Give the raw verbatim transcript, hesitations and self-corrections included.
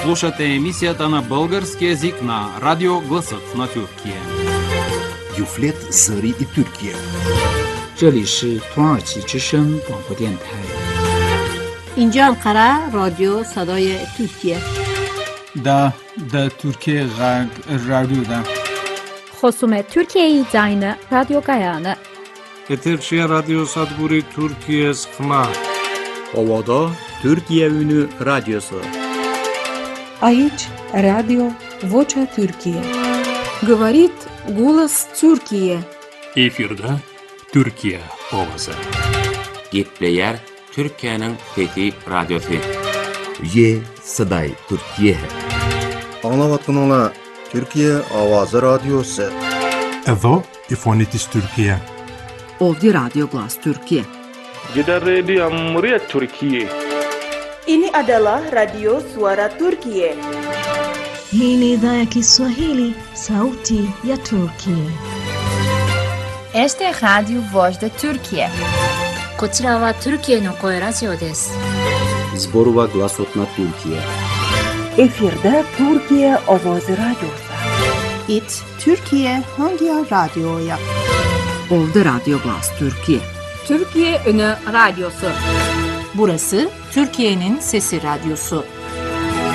Слушате емисията на български език на Радио Гласът на Türkiye. Юфлет Зари и Türkiye. 这里是土耳其之声广播电台。 اینجا انقره رادیو صدای ترکیه. دا دا Türkiye Radyo'da. خصوم Türkiye Zayını Radyo Gayane. Eterçiye Radyo Sadburi Türkiye Sıkma. Ovada Türkiye Ünü Radyosu. Aici Radio Vocea Türkiye. Говорит голос Türkiye. Efirde Türkiye Ovası. Gitleyer Türkiye'nin Fethi Radyosu. Ye Saday Türkiye. Anlavatkanala Türkiye Avazı Radyosu. Edo İfonitis Türkiye. Ovdje Radio Glas Türkiye. Gidan Radio Murya Türkiye. Ini adalah Radio Suara Türkiye. Hii ni idhaa ya Kiswahili, Sauti ya Turkiye. Este es Radio Voz de Türkiye. こちらは Türkiyeの声ラジオです。 Zborova Glasot na Türkiye. Efirde Türkiye Avazı Radyosu. İt Türkiye hangi radyoya? Ovdje Radio Glas Türkiye. Türkiye Ünü Radyosu. Burası Türkiye'nin Sesi Radyosu.